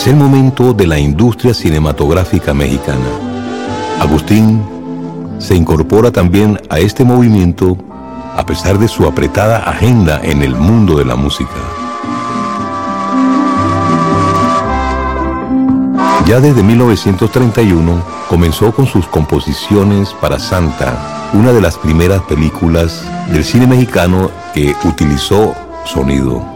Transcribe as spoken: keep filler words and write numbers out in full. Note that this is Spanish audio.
Es el momento de la industria cinematográfica mexicana. Agustín se incorpora también a este movimiento a pesar de su apretada agenda en el mundo de la música. Ya desde mil novecientos treinta y uno comenzó con sus composiciones para Santa, una de las primeras películas del cine mexicano que utilizó sonido.